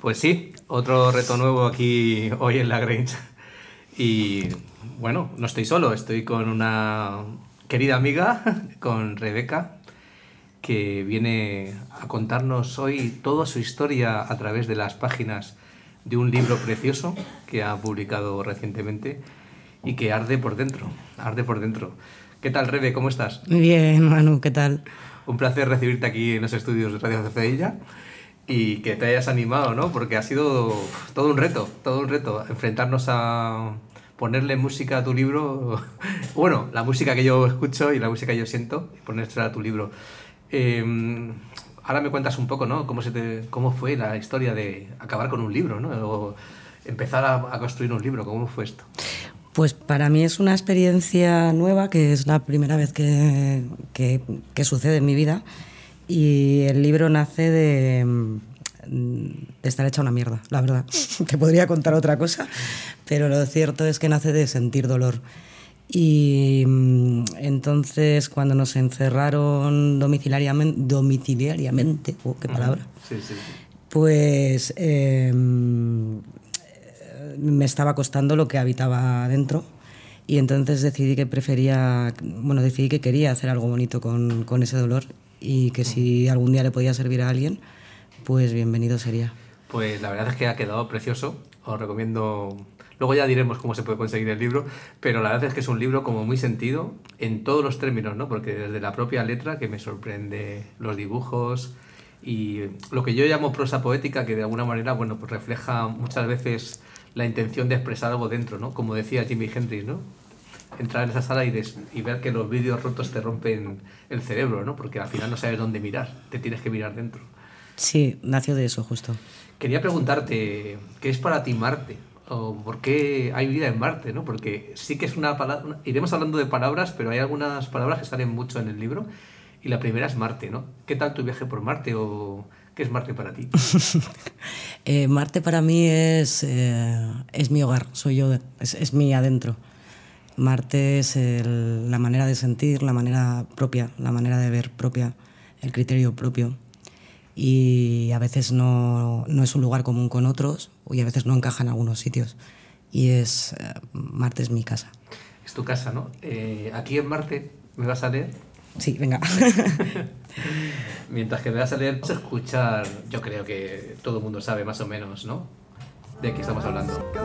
Pues sí, otro reto nuevo aquí hoy en la Grange. Y bueno, no estoy solo, estoy con una querida amiga, con Rebeca, que viene a contarnos hoy toda su historia a través de las páginas de un libro precioso que ha publicado recientemente y que arde por dentro, arde por dentro. ¿Qué tal, Rebe? ¿Cómo estás? Bien, Manu, ¿qué tal? Un placer recibirte aquí en los estudios de Radio Cestella y que te hayas animado, ¿no? Porque ha sido todo un reto, enfrentarnos a ponerle música a tu libro, bueno, la música que yo escucho y la música que yo siento, y ponérsela a tu libro. Eh, Ahora me cuentas un poco, ¿no? Cómo fue la historia de acabar con un libro, ¿no? O empezar a construir un libro, ¿cómo fue esto? Pues para mí es una experiencia nueva, que es la primera vez que sucede en mi vida, y el libro nace de estar hecha una mierda, la verdad. Te podría contar otra cosa, pero lo cierto es que nace de sentir dolor. Y entonces cuando nos encerraron domiciliariamente, qué palabra, Sí, sí, sí. pues me estaba costando lo que habitaba dentro, y entonces decidí que quería hacer algo bonito con ese dolor, y que si algún día le podía servir a alguien, pues bienvenido sería. Pues la verdad es que ha quedado precioso. Os recomiendo. Luego ya diremos cómo se puede conseguir el libro, pero la verdad es que es un libro como muy sentido en todos los términos, ¿no? Porque desde la propia letra, que me sorprende, los dibujos y lo que yo llamo prosa poética, que de alguna manera, bueno, pues refleja muchas veces la intención de expresar algo dentro, ¿no? Como decía Jimi Hendrix, ¿no? Entrar en esa sala y ver que los vídeos rotos te rompen el cerebro, ¿no? Porque al final no sabes dónde mirar, te tienes que mirar dentro. Sí, nació de eso justo. Quería preguntarte, ¿qué es para ti Marte? ¿O por qué hay vida en Marte? ¿No? Porque sí que es una palabra, iremos hablando de palabras, pero hay algunas palabras que salen mucho en el libro, y la primera es Marte, ¿no? ¿Qué tal tu viaje por Marte o qué es Marte para ti? Marte para mí es mi hogar, soy yo, es mi adentro. Marte es la manera de sentir, la manera propia, la manera de ver propia, el criterio propio. Y a veces no es un lugar común con otros, y a veces no encaja en algunos sitios. Y Marte es mi casa. Es tu casa, ¿no? Aquí en Marte, ¿me vas a leer? Sí, venga. Mientras que me vas a leer, vamos a escuchar, yo creo que todo el mundo sabe más o menos, ¿no? De qué estamos hablando.